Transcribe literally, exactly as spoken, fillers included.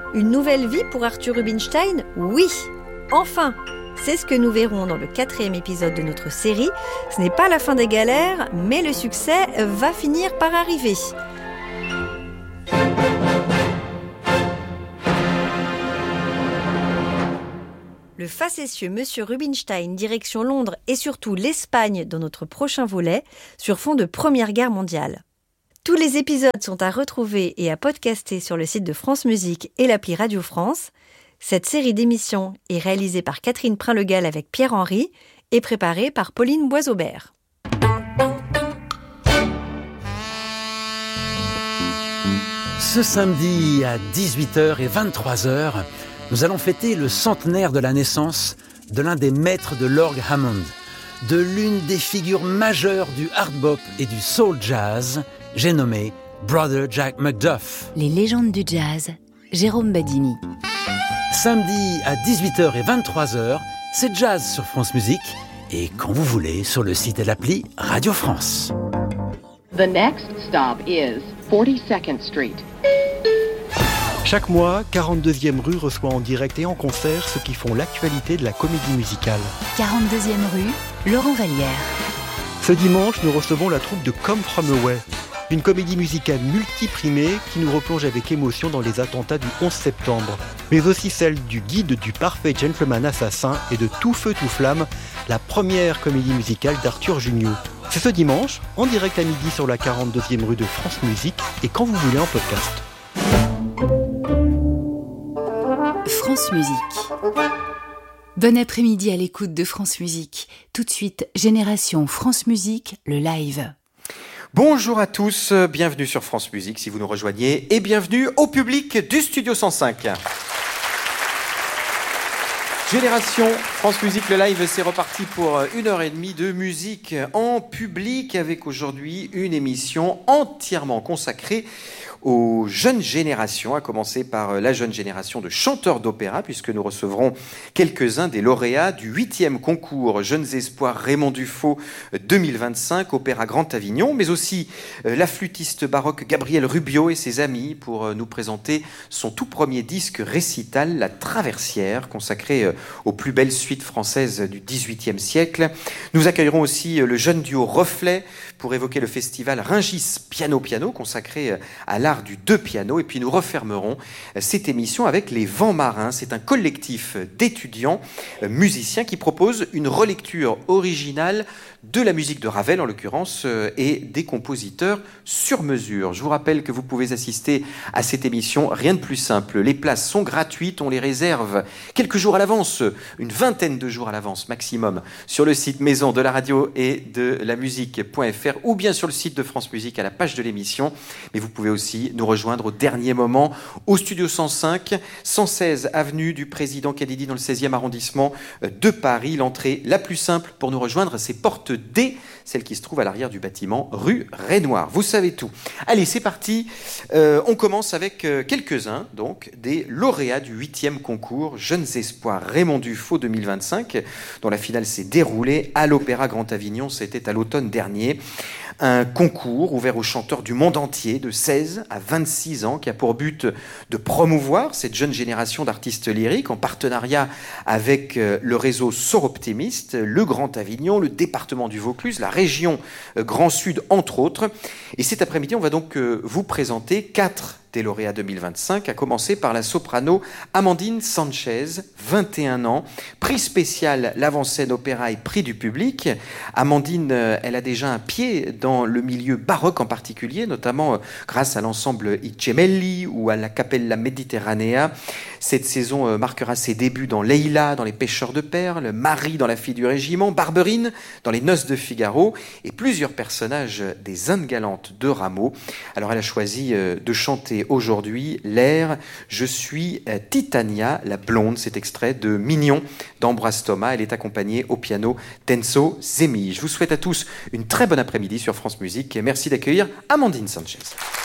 Une nouvelle vie pour Arthur Rubinstein ? Oui, enfin ! C'est ce que nous verrons dans le quatrième épisode de notre série. Ce n'est pas la fin des galères, mais le succès va finir par arriver. Le facétieux Monsieur Rubinstein, direction Londres et surtout l'Espagne dans notre prochain volet, sur fond de Première Guerre mondiale. Tous les épisodes sont à retrouver et à podcaster sur le site de France Musique et l'appli Radio France. Cette série d'émissions est réalisée par Catherine Prin-Legal avec Pierre-Henry et préparée par Pauline Boisaubert. Ce samedi à dix-huit heures et vingt-trois heures, nous allons fêter le centenaire de la naissance de l'un des maîtres de l'orgue Hammond, de l'une des figures majeures du hard bop et du soul jazz, j'ai nommé Brother Jack McDuff. Les légendes du jazz, Jérôme Badini. Samedi à dix-huit heures et vingt-trois heures, c'est jazz sur France Musique et quand vous voulez sur le site et l'appli Radio France. The next stop is forty-second Street. Chaque mois, quarante-deuxième rue reçoit en direct et en concert ceux qui font l'actualité de la comédie musicale. quarante-deuxième rue, Laurent Vallière. Ce dimanche, nous recevons la troupe de Come From Away, une comédie musicale multiprimée qui nous replonge avec émotion dans les attentats du onze septembre, mais aussi celle du guide du parfait gentleman assassin et de Tout Feu Tout Flamme, la première comédie musicale d'Arthur Jugnot. C'est ce dimanche, en direct à midi sur la quarante-deuxième rue de France Musique et quand vous voulez en podcast. France Musique. Bon après-midi à l'écoute de France Musique. Tout de suite, Génération France Musique, le live. Bonjour à tous, bienvenue sur France Musique si vous nous rejoignez et bienvenue au public du Studio cent cinq. Génération France Musique, le live, c'est reparti pour une heure et demie de musique en public avec aujourd'hui une émission entièrement consacrée aux jeunes générations, à commencer par la jeune génération de chanteurs d'opéra, puisque nous recevrons quelques-uns des lauréats du huitième concours Jeunes Espoirs Raymond Dufaux deux mille vingt-cinq, Opéra Grand Avignon, mais aussi la flûtiste baroque Gabrielle Rubio et ses amis pour nous présenter son tout premier disque récital, La Traversière, consacré aux plus belles suites françaises du dix-huitième siècle. Nous accueillerons aussi le jeune duo Reflet pour évoquer le festival Rungis Piano Piano, consacré à l'art du deux piano, et puis nous refermerons cette émission avec Les Vents Marins. C'est un collectif d'étudiants musiciens qui propose une relecture originale de la musique de Ravel en l'occurrence et des compositeurs sur mesure. Je vous rappelle que vous pouvez assister à cette émission, rien de plus simple. Les places sont gratuites, on les réserve quelques jours à l'avance, une vingtaine de jours à l'avance maximum, sur le site maison de la radio et de la musique.fr ou bien sur le site de France Musique à la page de l'émission. Mais vous pouvez aussi nous rejoindre au dernier moment au Studio cent cinq, cent seize avenue du Président Kennedy dans le seizième arrondissement de Paris. L'entrée la plus simple pour nous rejoindre, c'est porte D, celle qui se trouve à l'arrière du bâtiment rue Renoir. Vous savez tout. Allez, c'est parti. Euh, on commence avec euh, quelques-uns donc des lauréats du huitième concours Jeunes Espoirs Raymond Dufaux deux mille vingt-cinq, dont la finale s'est déroulée à l'Opéra Grand Avignon. C'était à l'automne dernier. Un concours ouvert aux chanteurs du monde entier de seize à vingt-six ans qui a pour but de promouvoir cette jeune génération d'artistes lyriques en partenariat avec le réseau Soroptimiste, le Grand Avignon, le département du Vaucluse, la région Grand Sud entre autres. Et cet après-midi, on va donc vous présenter quatre des lauréats deux mille vingt-cinq, à commencer par la soprano Amandine Sanchez, vingt et un ans, prix spécial l'avant-scène opéra et prix du public. Amandine, elle a déjà un pied dans le milieu baroque en particulier, notamment grâce à l'ensemble I Gemelli ou à la Cappella Mediterranea. Cette saison marquera ses débuts dans Leila, dans Les Pêcheurs de Perles, Marie dans La Fille du Régiment, Barberine dans Les Noces de Figaro et plusieurs personnages des Indes galantes de Rameau. Alors elle a choisi de chanter aujourd'hui l'air « Je suis Titania, la blonde », cet extrait de Mignon d'Ambroise Thomas. Elle est accompagnée au piano d'Enzo Zemi. Je vous souhaite à tous une très bonne après-midi sur France Musique et merci d'accueillir Amandine Sanchez.